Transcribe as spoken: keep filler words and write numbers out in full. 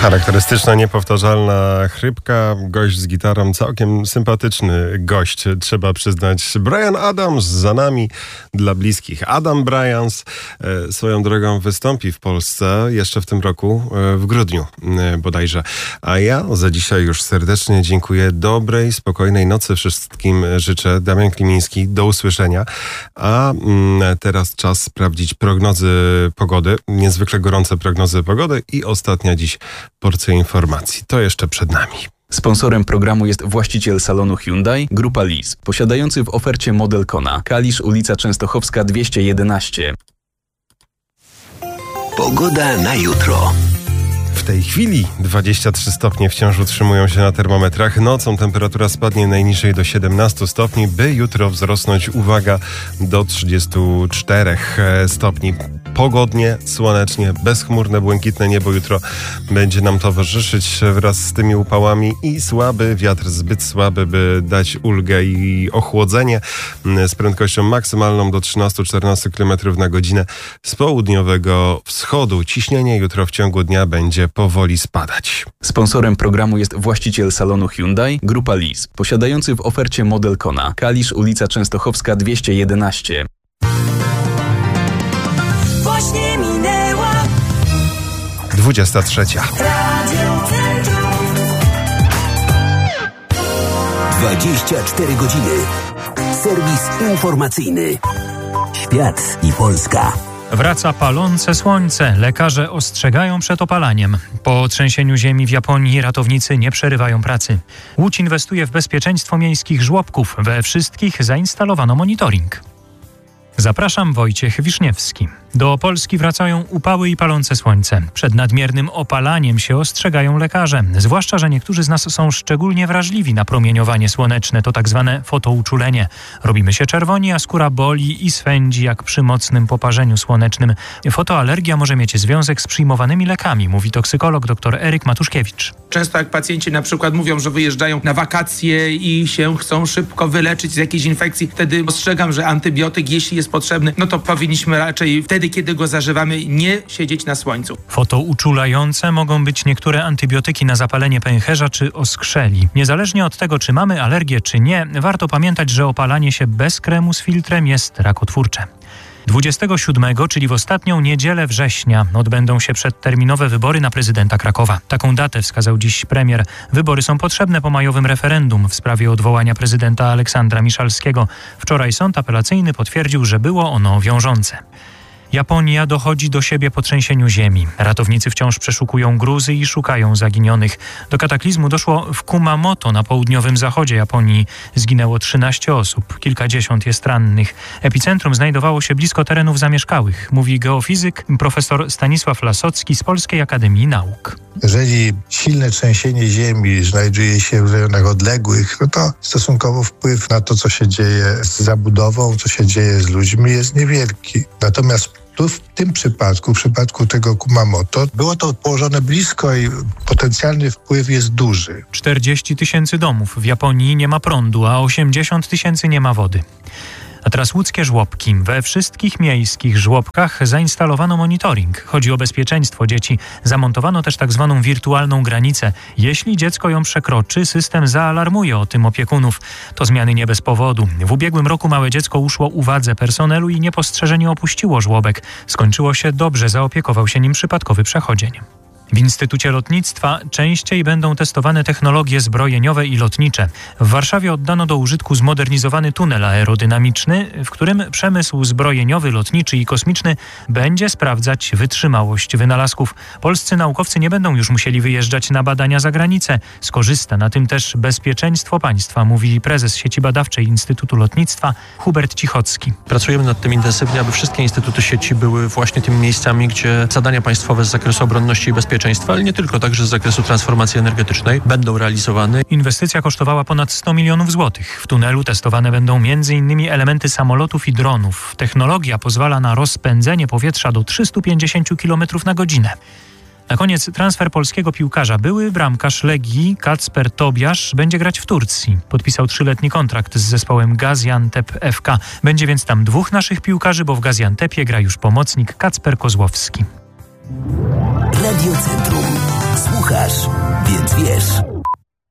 Charakterystyczna, niepowtarzalna chrypka, gość z gitarą, całkiem sympatyczny gość, trzeba przyznać. Bryan Adams za nami dla bliskich. Adam Bryans e, swoją drogą wystąpi w Polsce jeszcze w tym roku, e, w grudniu e, bodajże. A ja za dzisiaj już serdecznie dziękuję. Dobrej, spokojnej nocy wszystkim życzę. Damian Klimiński, do usłyszenia. A mm, teraz czas sprawdzić prognozy pogody. Niezwykle gorące prognozy pogody i ostatnia dziś porcja informacji. To jeszcze przed nami. Sponsorem programu jest właściciel salonu Hyundai, Grupa Lease, posiadający w ofercie model Kona. Kalisz, ulica Częstochowska dwieście jedenaście. Pogoda na jutro. W tej chwili dwadzieścia trzy stopnie wciąż utrzymują się na termometrach. Nocą temperatura spadnie najniżej do siedemnastu stopni, by jutro wzrosnąć, uwaga, do trzydziestu czterech stopni. Pogodnie, słonecznie, bezchmurne, błękitne niebo jutro będzie nam towarzyszyć wraz z tymi upałami i słaby wiatr, zbyt słaby, by dać ulgę i ochłodzenie, z prędkością maksymalną do trzynastu do czternastu kilometrów na godzinę z południowego wschodu. Ciśnienie jutro w ciągu dnia będzie powoli spadać. Sponsorem programu jest właściciel salonu Hyundai, Grupa Lease, posiadający w ofercie model Kona. Kalisz, ulica Częstochowska dwieście jedenaście. Właśnie minęła dwudziesta trzecia. Radio Centrum. dwadzieścia cztery godziny. Serwis informacyjny. Świat i Polska. Wraca palące słońce. Lekarze ostrzegają przed opalaniem. Po trzęsieniu ziemi w Japonii ratownicy nie przerywają pracy. Łódź inwestuje w bezpieczeństwo miejskich żłobków. We wszystkich zainstalowano monitoring. Zapraszam, Wojciech Wiszniewski. Do Polski wracają upały i palące słońce. Przed nadmiernym opalaniem się ostrzegają lekarze. Zwłaszcza, że niektórzy z nas są szczególnie wrażliwi na promieniowanie słoneczne. To tak zwane fotouczulenie. Robimy się czerwoni, a skóra boli i swędzi jak przy mocnym poparzeniu słonecznym. Fotoalergia może mieć związek z przyjmowanymi lekami, mówi toksykolog dr Eryk Matuszkiewicz. Często jak pacjenci na przykład mówią, że wyjeżdżają na wakacje i się chcą szybko wyleczyć z jakiejś infekcji, wtedy ostrzegam, że antybiotyk, jeśli jest potrzebny, no to powinniśmy raczej wtedy, kiedy go zażywamy, nie siedzieć na słońcu. Fotouczulające mogą być niektóre antybiotyki na zapalenie pęcherza czy oskrzeli. Niezależnie od tego, czy mamy alergię, czy nie, warto pamiętać, że opalanie się bez kremu z filtrem jest rakotwórcze. dwudziestego siódmego, czyli w ostatnią niedzielę września, odbędą się przedterminowe wybory na prezydenta Krakowa. Taką datę wskazał dziś premier. Wybory są potrzebne po majowym referendum w sprawie odwołania prezydenta Aleksandra Miszalskiego. Wczoraj sąd apelacyjny potwierdził, że było ono wiążące. Japonia dochodzi do siebie po trzęsieniu ziemi. Ratownicy wciąż przeszukują gruzy i szukają zaginionych. Do kataklizmu doszło w Kumamoto na południowym zachodzie Japonii. Zginęło trzynaście osób, kilkadziesiąt jest rannych. Epicentrum znajdowało się blisko terenów zamieszkałych, mówi geofizyk profesor Stanisław Lasocki z Polskiej Akademii Nauk. Jeżeli silne trzęsienie ziemi znajduje się w rejonach odległych, no to stosunkowo wpływ na to, co się dzieje z zabudową, co się dzieje z ludźmi, jest niewielki. Natomiast tu w tym przypadku, w przypadku tego Kumamoto, było to położone blisko i potencjalny wpływ jest duży. czterdzieści tysięcy domów w Japonii nie ma prądu, a osiemdziesiąt tysięcy nie ma wody. A teraz łódzkie żłobki. We wszystkich miejskich żłobkach zainstalowano monitoring. Chodzi o bezpieczeństwo dzieci. Zamontowano też tak zwaną wirtualną granicę. Jeśli dziecko ją przekroczy, system zaalarmuje o tym opiekunów. To zmiany nie bez powodu. W ubiegłym roku małe dziecko uszło uwadze personelu i niepostrzeżenie opuściło żłobek. Skończyło się dobrze, zaopiekował się nim przypadkowy przechodzień. W Instytucie Lotnictwa częściej będą testowane technologie zbrojeniowe i lotnicze. W Warszawie oddano do użytku zmodernizowany tunel aerodynamiczny, w którym przemysł zbrojeniowy, lotniczy i kosmiczny będzie sprawdzać wytrzymałość wynalazków. Polscy naukowcy nie będą już musieli wyjeżdżać na badania za granicę. Skorzysta na tym też bezpieczeństwo państwa, mówi prezes sieci badawczej Instytutu Lotnictwa Hubert Cichocki. Pracujemy nad tym intensywnie, aby wszystkie instytuty sieci były właśnie tymi miejscami, gdzie zadania państwowe z zakresu obronności i bezpieczeństwa, ale nie tylko, także z zakresu transformacji energetycznej będą realizowane. Inwestycja kosztowała ponad sto milionów złotych. W tunelu testowane będą między innymi elementy samolotów i dronów. Technologia pozwala na rozpędzenie powietrza do trzystu pięćdziesięciu kilometrów na godzinę. Na koniec transfer polskiego piłkarza. Były bramkarz Legii Kacper Tobiasz będzie grać w Turcji. Podpisał trzyletni kontrakt z zespołem Gaziantep F K. Będzie więc tam dwóch naszych piłkarzy, bo w Gaziantepie gra już pomocnik Kacper Kozłowski. Radio Centrum. Słuchaj. Słuchasz